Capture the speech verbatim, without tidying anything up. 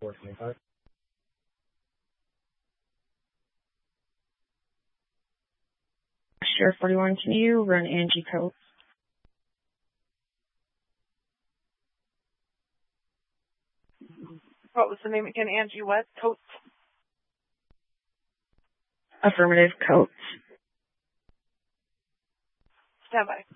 Sheriff forty-one, can you run Angie Coates? What was the name again? Angie what? Coates? Affirmative, Coates. Stand by.